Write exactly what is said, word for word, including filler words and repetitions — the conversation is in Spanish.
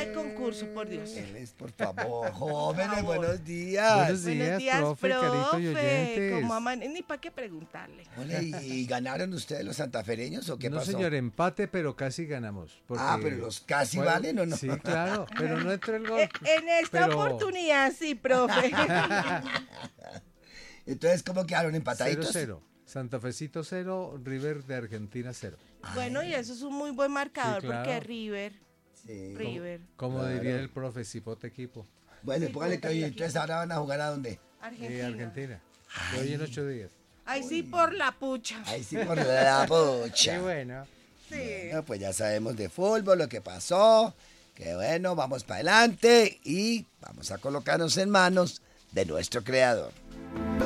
de concurso, por Dios. Él es, por favor, jóvenes, Por favor. buenos días. Buenos días, Buenos días, profe, carito y oyentes. ¿Cómo aman? Ni para qué preguntarle. Hola, ¿y, y ganaron ustedes los santafereños o qué No, pasó? señor, empate, pero casi ganamos. porque- Ah, pero los casi Bueno, valen o no. Sí, claro, pero no entró el gol. Eh, en esta Pero- oportunidad, sí, profe. Entonces, ¿cómo quedaron empataditos? cero cero. Santa Fecito cero, River de Argentina cero. Bueno, y eso es un muy buen marcador Sí, claro. porque River, Sí. River, Como Claro. diría el profe, cipote equipo. Bueno, Sí, póngale porque que hoy, aquí- entonces ahora van a jugar a dónde. Argentina. Eh, Argentina. De hoy en ocho días. Ay, sí, por la pucha. Ahí sí, por la pocha. Qué bueno. Sí. Bueno, pues ya sabemos de fútbol, lo que pasó. Que bueno, vamos para adelante y vamos a colocarnos en manos de nuestro creador.